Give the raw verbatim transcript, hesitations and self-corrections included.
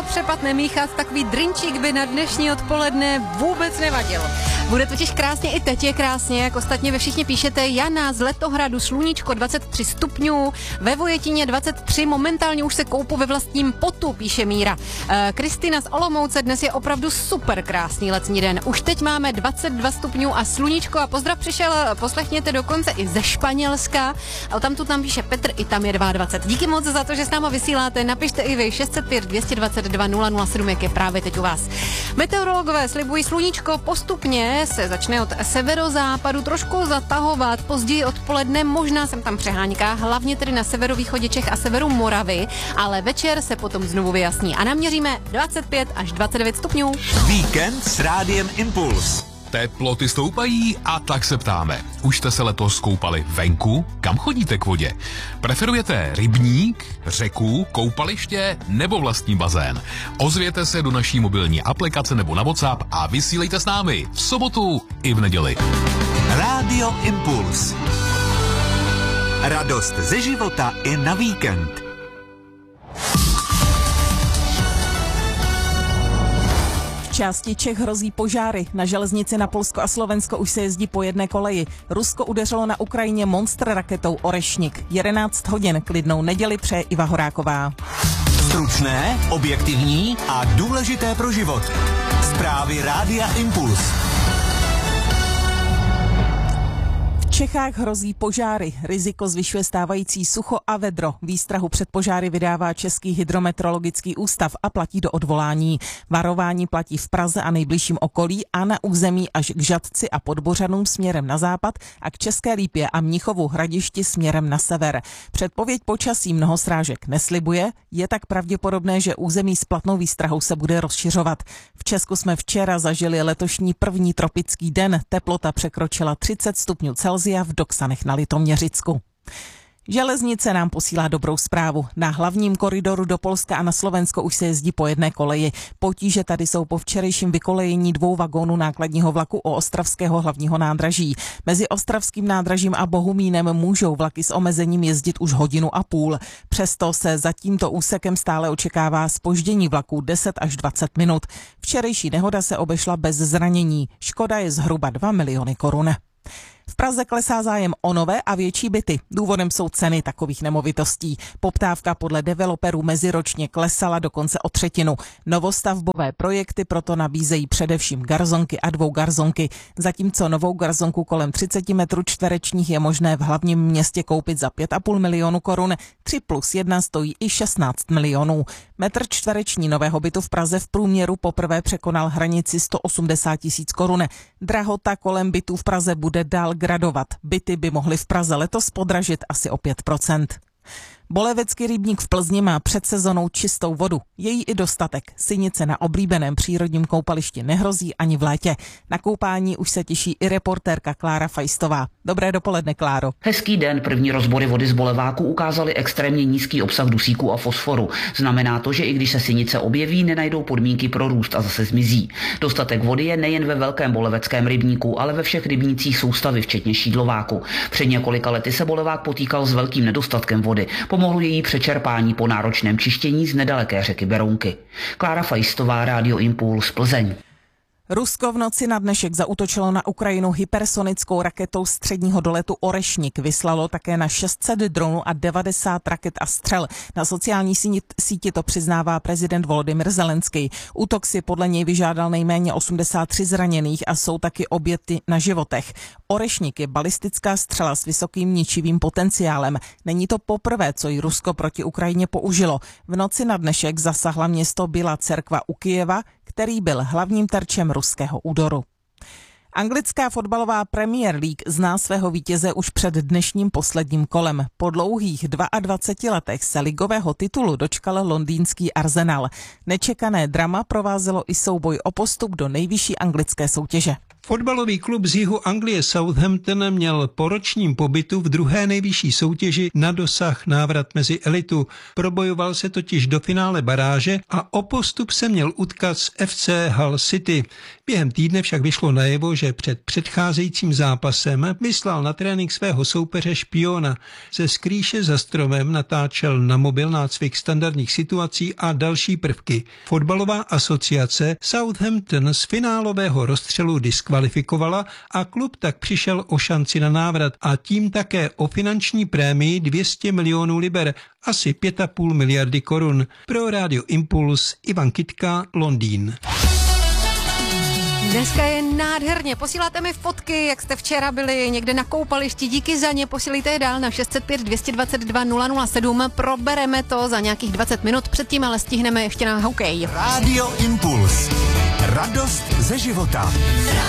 přepad, přepad nemíchat, takový drinčík by na dnešní odpoledne vůbec nevadil. Bude totiž krásně, i teď je krásně, jak ostatně vy všichni píšete. Jana z Letohradu, sluníčko dvacet tři stupňů, ve Vojetině dvacet tři, momentálně už se koupu ve vlastním potu, píše Míra. E, Kristýna z Olomouce, dnes je opravdu super krásný letní den. Už teď máme dvacet dva stupňů a sluníčko a pozdrav přišel, poslechněte dokonce i ze Španělska. A tam tu tam píše Petr, i tam je dvacet dva. Díky moc za to, že s náma vysíláte. Napište i vy šest set pět dvě dvacet dva nula nula sedm, jak je právě teď u vás. Meteorologové slibují, sluníčko postupně se začne od severozápadu trošku zatahovat, později odpoledne možná sem tam přeháňka, hlavně tedy na severovýchodě Čech a severu Moravy, ale večer se potom znovu vyjasní a naměříme dvacet pět až dvacet devět stupňů. Víkend s Rádiem Impuls. Teploty stoupají a tak se ptáme. Už jste se letos koupali venku? Kam chodíte k vodě? Preferujete rybník, řeku, koupaliště nebo vlastní bazén? Ozvěte se do naší mobilní aplikace nebo na WhatsApp a vysílejte s námi v sobotu i v neděli. Rádio Impuls. Radost ze života i na víkend. V části Čech hrozí požáry. Na železnici na Polsko a Slovensko už se jezdí po jedné koleji. Rusko udeřilo na Ukrajině monster raketou Orešnik. jedenáct hodin, klidnou neděli přeje Iva Horáková. Stručné, objektivní a důležité pro život. Zprávy Rádia Impuls. V Čechách hrozí požáry. Riziko zvyšuje stávající sucho a vedro. Výstrahu před požáry vydává Český hydrometeorologický ústav a platí do odvolání. Varování platí v Praze a nejbližším okolí a na území až k Žatci a Podbořanům směrem na západ a k České Lípě a Mnichovu Hradišti směrem na sever. Předpověď počasí mnoho srážek neslibuje, je tak pravděpodobné, že území s platnou výstrahou se bude rozšiřovat. V Česku jsme včera zažili letošní první tropický den. Teplota překročila třicet stupňů Celsia v Doksanech na Litoměřicku. Železnice nám posílá dobrou zprávu. Na hlavním koridoru do Polska a na Slovensko už se jezdí po jedné koleji. Potíže tady jsou po včerejším vykolejení dvou vagónů nákladního vlaku u ostravského hlavního nádraží. Mezi ostravským nádražím a Bohumínem můžou vlaky s omezením jezdit už hodinu a půl. Přesto se za tímto úsekem stále očekává zpoždění vlaků deset až dvacet minut. Včerejší nehoda se obešla bez zranění. Škoda je zhruba dva miliony korun. V Praze klesá zájem o nové a větší byty. Důvodem jsou ceny takových nemovitostí. Poptávka podle developerů meziročně klesala dokonce o třetinu. Novostavbové projekty proto nabízejí především garzonky a dvougarzonky. Zatímco novou garzonku kolem třicet metrů čtverečních je možné v hlavním městě koupit za pět a půl milionu korun, tři plus jedna stojí i šestnáct milionů. Metr čtvereční nového bytu v Praze v průměru poprvé překonal hranici sto osmdesát tisíc korun. Drahota kolem bytů v Praze bude dál gradovat. Byty by mohly v Praze letos podražit asi o pět procent. Bolevecký rybník v Plzni má před sezonou čistou vodu. Její i dostatek. Sinice na oblíbeném přírodním koupališti nehrozí ani v létě. Na koupání už se těší i reportérka Klára Fajstová. Dobré dopoledne, Kláro. Hezký den. První rozbory vody z Boleváku ukázaly extrémně nízký obsah dusíku a fosforu. Znamená to, že i když se sinice objeví, nenajdou podmínky pro růst a zase zmizí. Dostatek vody je nejen ve velkém boleveckém rybníku, ale ve všech rybnících soustavy, včetně Šídlováku. Před několika lety se Bolevák potýkal s velkým nedostatkem vody. Pomohlo její přečerpání po náročném čištění z nedaleké řeky Berounky. Klára Fajstová, Rádio Impuls, Plzeň. Rusko v noci na dnešek zaútočilo na Ukrajinu hypersonickou raketou středního doletu Orešnik. Vyslalo také na šest set dronů a devadesát raket a střel. Na sociální síti to přiznává prezident Volodymyr Zelenský. Útok si podle něj vyžádal nejméně osmdesát tři zraněných a jsou taky oběty na životech. Orešnik je balistická střela s vysokým ničivým potenciálem. Není to poprvé, co ji Rusko proti Ukrajině použilo. V noci na dnešek zasahla město Byla Cerkva u Kyjeva, který byl hlavním terčem ruského údoru. Anglická fotbalová Premier League zná svého vítěze už před dnešním posledním kolem. Po dlouhých dvaceti dvou letech se ligového titulu dočkal londýnský Arsenal. Nečekané drama provázelo i souboj o postup do nejvyšší anglické soutěže. Fotbalový klub z jihu Anglie Southampton měl po ročním pobytu v druhé nejvyšší soutěži na dosah návrat mezi elitu. Probojoval se totiž do finále baráže a o postup se měl utkat s F C Hull City. Během týdne však vyšlo najevo, že před předcházejícím zápasem vyslal na trénink svého soupeře špiona. Ze skrýše za stromem natáčel na mobil nácvik standardních situací a další prvky. Fotbalová asociace Southampton z finálového rozstřelu diskvalifikovala a klub tak přišel o šanci na návrat a tím také o finanční prémii dvě stě milionů liber, asi pět a půl miliardy korun. Pro Rádio Impuls Ivan Kytka, Londýn. Dneska je nádherně. Posíláte mi fotky, jak jste včera byli někde na koupališti. Díky za ně. Posílejte je dál na šest set pět dvě dva dva nula nula sedm. Probereme to za nějakých dvacet minut. Předtím ale stihneme ještě na hokej. Rádio Impuls. Radost ze života.